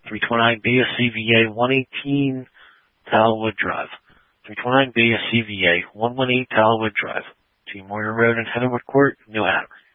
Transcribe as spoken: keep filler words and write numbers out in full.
three twenty-nine B is C V A one eighteen Talwood Drive. three twenty-nine B is C V A one eighteen Talwood Drive. T. Moyer Road in Heatherwood Court, New Haven.